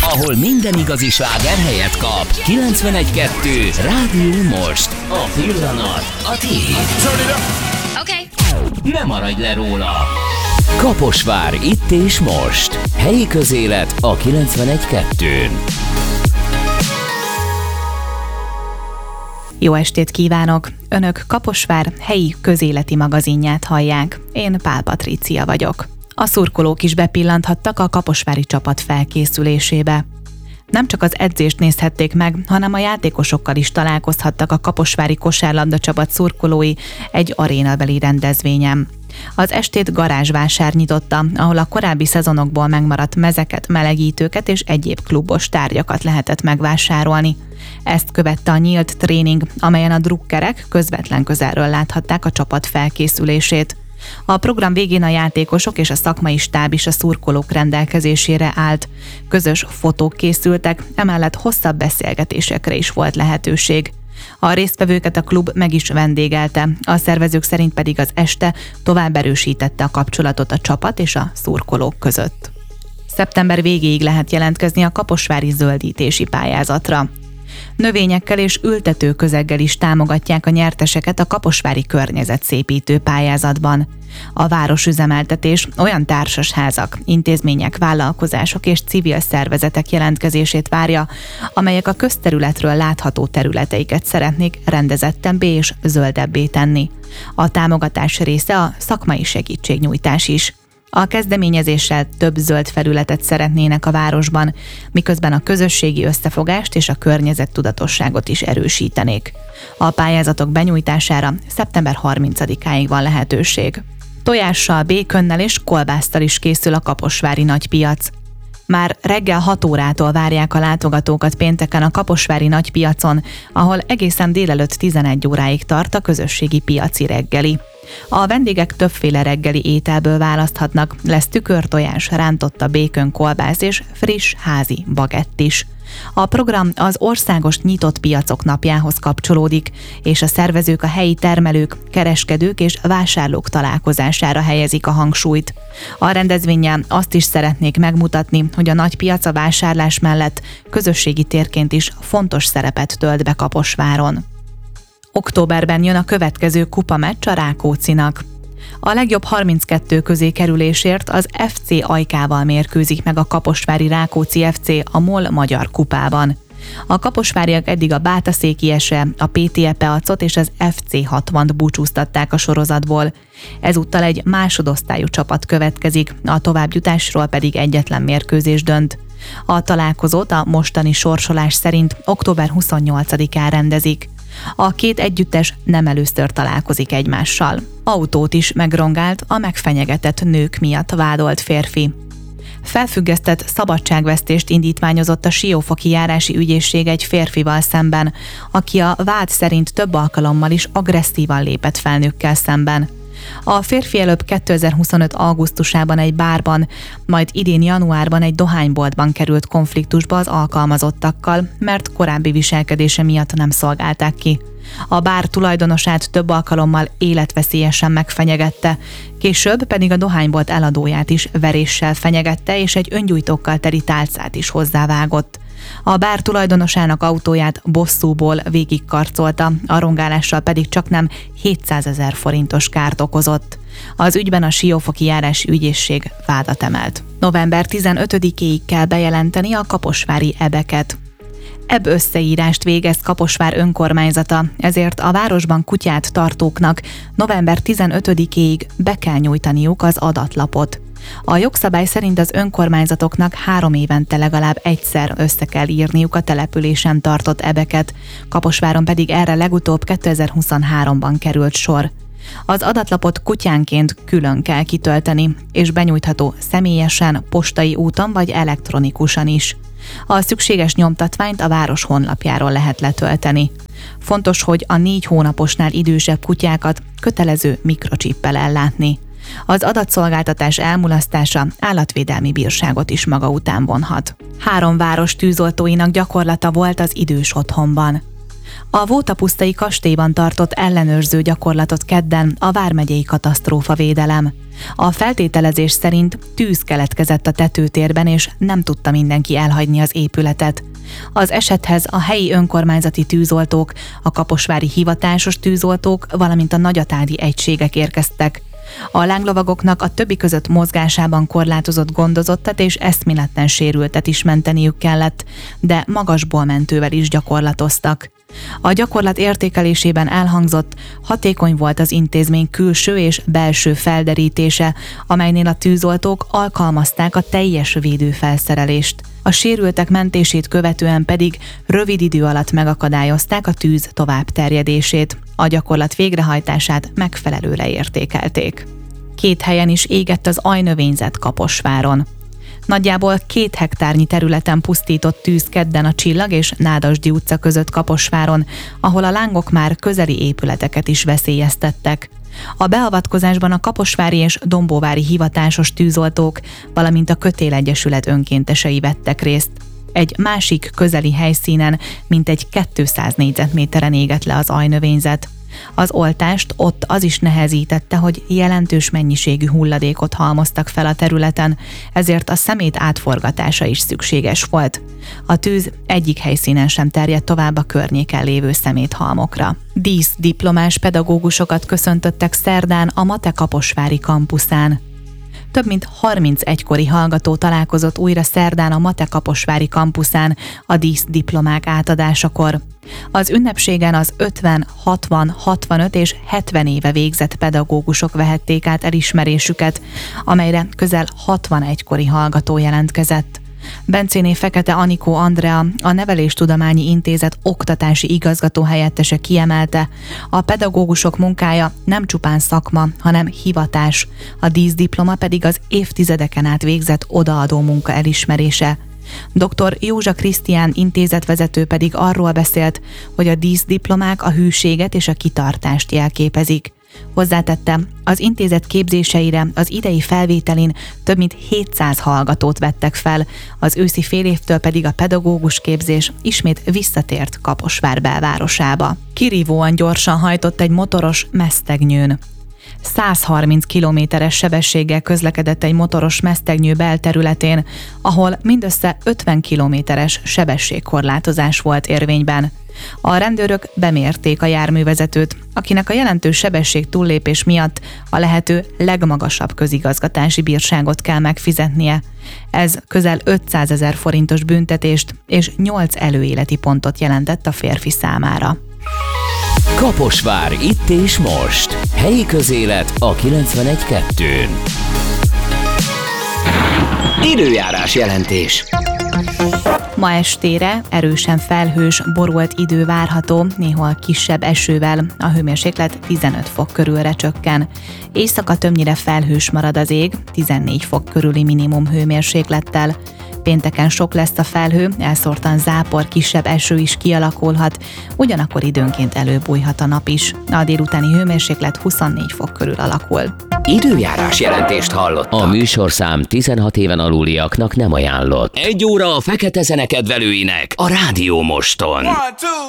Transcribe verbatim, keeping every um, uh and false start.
ahol minden igazi sláger helyet kap. kilencvenegy kettő Rádió Most. A pillanat a tiéd. Oké. Ne maradj le róla. Kaposvár itt és most. Helyi közélet a kilencvenegy kettőn. Jó estét kívánok! Önök Kaposvár helyi közéleti magazinját hallják. Én Pál Patrícia vagyok. A szurkolók is bepillanthattak a kaposvári csapat felkészülésébe. Nem csak az edzést nézhették meg, hanem a játékosokkal is találkozhattak a kaposvári kosárlabda csapat szurkolói egy arénabeli rendezvényen. Az estét garázsvásár nyitotta, ahol a korábbi szezonokból megmaradt mezeket, melegítőket és egyéb klubos tárgyakat lehetett megvásárolni. Ezt követte a nyílt tréning, amelyen a drukkerek közvetlen közelről láthatták a csapat felkészülését. A program végén a játékosok és a szakmai stáb is a szurkolók rendelkezésére állt. Közös fotók készültek, emellett hosszabb beszélgetésekre is volt lehetőség. A résztvevőket a klub meg is vendégelte, a szervezők szerint pedig az este tovább erősítette a kapcsolatot a csapat és a szurkolók között. Szeptember végéig lehet jelentkezni a kaposvári zöldítési pályázatra. Növényekkel és ültető közeggel is támogatják a nyerteseket a kaposvári környezetszépítő pályázatban. A városüzemeltetés olyan társasházak, intézmények, vállalkozások és civil szervezetek jelentkezését várja, amelyek a közterületről látható területeiket szeretnék rendezettebbé és zöldebbé tenni. A támogatás része a szakmai segítségnyújtás is. A kezdeményezéssel több zöld felületet szeretnének a városban, miközben a közösségi összefogást és a környezettudatosságot is erősítenék. A pályázatok benyújtására szeptember harmincadikáig van lehetőség. Tojással, békönnel és kolbásztal is készül a kaposvári nagypiac. Már reggel hat órától várják a látogatókat pénteken a kaposvári nagypiacon, ahol egészen délelőtt tizenegy óráig tart a közösségi piaci reggeli. A vendégek többféle reggeli ételből választhatnak, lesz tükörtojás, rántotta békön, kolbász és friss házi bagett is. A program az országos nyitott piacok napjához kapcsolódik, és a szervezők a helyi termelők, kereskedők és vásárlók találkozására helyezik a hangsúlyt. A rendezvényen azt is szeretnék megmutatni, hogy a nagypiac a vásárlás mellett közösségi térként is fontos szerepet tölt be Kaposváron. Októberben jön a következő kupameccs a Rákóczinak. A legjobb harminckettő közé kerülésért az ef cé Ajkával mérkőzik meg a kaposvári Rákóczi ef cé a MOL Magyar Kupában. A kaposváriak eddig a Bátaszékiesre, a pé té e Peacot és az ef cé hatvant búcsúztatták a sorozatból. Ezúttal egy másodosztályú csapat következik, a továbbjutásról pedig egyetlen mérkőzés dönt. A találkozót a mostani sorsolás szerint október huszonnyolcadikán rendezik. A két együttes nem először találkozik egymással. Autót is megrongált a megfenyegetett nők miatt vádolt férfi. Felfüggesztett szabadságvesztést indítványozott a Siófoki járási ügyészség egy férfival szemben, aki a vád szerint több alkalommal is agresszívan lépett fel nőkkel szemben. A férfi előbb kétezer-huszonöt augusztusában egy bárban, majd idén januárban egy dohányboltban került konfliktusba az alkalmazottakkal, mert korábbi viselkedése miatt nem szolgálták ki. A bár tulajdonosát több alkalommal életveszélyesen megfenyegette, később pedig a dohánybolt eladóját is veréssel fenyegette és egy öngyújtókkal teli tálcát is hozzávágott. A bár tulajdonosának autóját bosszúból végigkarcolta, a rongálással pedig csaknem hétszázezer forintos kárt okozott. Az ügyben a Siófoki járási ügyészség vádat emelt. november tizenötödikéig kell bejelenteni a kaposvári ebeket. Ebb összeírást végez Kaposvár önkormányzata, ezért a városban kutyát tartóknak november tizenötödikéig be kell nyújtaniuk az adatlapot. A jogszabály szerint az önkormányzatoknak három évente legalább egyszer össze kell írniuk a településen tartott ebeket, Kaposváron pedig erre legutóbb kétezer-huszonháromban került sor. Az adatlapot kutyánként külön kell kitölteni, és benyújtható személyesen, postai úton vagy elektronikusan is. A szükséges nyomtatványt a város honlapjáról lehet letölteni. Fontos, hogy a négy hónaposnál idősebb kutyákat kötelező mikrocsippel ellátni. Az adatszolgáltatás elmulasztása állatvédelmi bírságot is maga után vonhat. Három város tűzoltóinak gyakorlata volt az idős otthonban. A Vótapusztai kastélyban tartott ellenőrző gyakorlatot kedden a vármegyei katasztrófavédelem. A feltételezés szerint tűz keletkezett a tetőtérben, és nem tudta mindenki elhagyni az épületet. Az esethez a helyi önkormányzati tűzoltók, a kaposvári hivatásos tűzoltók, valamint a nagyatádi egységek érkeztek. A lánglovagoknak a többi között mozgásában korlátozott gondozottat és eszméletlen sérültet is menteniük kellett, de magasból mentővel is gyakorlatoztak. A gyakorlat értékelésében elhangzott, hatékony volt az intézmény külső és belső felderítése, amelynél a tűzoltók alkalmazták a teljes védőfelszerelést. A sérültek mentését követően pedig rövid idő alatt megakadályozták a tűz tovább terjedését. A gyakorlat végrehajtását megfelelőre értékelték. Két helyen is égett az ajnövényzet Kaposváron. Nagyjából két hektárnyi területen pusztított tűz kedden a Csillag és Nádasdy utca között Kaposváron, ahol a lángok már közeli épületeket is veszélyeztettek. A beavatkozásban a kaposvári és dombóvári hivatásos tűzoltók, valamint a Kötélegyesület önkéntesei vettek részt. Egy másik közeli helyszínen mintegy kétszáz négyzetméteren égett le az ajnövényzet. Az oltást ott az is nehezítette, hogy jelentős mennyiségű hulladékot halmoztak fel a területen, ezért a szemét átforgatása is szükséges volt. A tűz egyik helyszínen sem terjedt tovább a környéken lévő szeméthalmokra. Díszdiplomás pedagógusokat köszöntöttek szerdán a MATE kaposvári kampuszán. Több mint harminc egykori hallgató találkozott újra szerdán a MATE kaposvári kampuszán a díszdiplomák átadásakor. Az ünnepségen az ötven, hatvan, hatvanöt és hetven éve végzett pedagógusok vehették át elismerésüket, amelyre közel hatvan egykori hallgató jelentkezett. Bencéné Fekete Anikó Andrea, a Neveléstudományi Intézet oktatási igazgató helyettese kiemelte, a pedagógusok munkája nem csupán szakma, hanem hivatás, a díszdiploma pedig az évtizedeken át végzett odaadó munka elismerése. doktor Józsa Krisztián intézetvezető pedig arról beszélt, hogy a díszdiplomák a hűséget és a kitartást jelképezik. Hozzátette, az intézet képzéseire az idei felvételin több mint hétszáz hallgatót vettek fel, az őszi félévtől pedig a pedagógus képzés ismét visszatért Kaposvár belvárosába. Kirívóan gyorsan hajtott egy motoros Mesztegnyőn. száz harminc kilométeres sebességgel közlekedett egy motoros Mesztegnyő belterületén, ahol mindössze ötven kilométeres sebességkorlátozás volt érvényben. A rendőrök bemérték a járművezetőt, akinek a jelentős sebesség túllépés miatt a lehető legmagasabb közigazgatási bírságot kell megfizetnie. Ez közel ötszázezer forintos büntetést és nyolc előéleti pontot jelentett a férfi számára. Kaposvár itt és most. Helyi közélet a kilencvenegy kettőn. Időjárás jelentés. Ma estére erősen felhős, borult idő várható, néhol kisebb esővel, a hőmérséklet tizenöt fok körülre csökken. Éjszaka többnyire felhős marad az ég, tizennégy fok körüli minimum hőmérséklettel. Pénteken sok lesz a felhő, elszórtan zápor, kisebb eső is kialakulhat, ugyanakkor időnként előbújhat a nap is. A délutáni hőmérséklet huszonnégy fok körül alakul. Időjárás jelentést hallottak. A műsorszám tizenhat éven aluliaknak nem ajánlott. Egy óra a fekete zene kedvelőinek a Rádió Moston.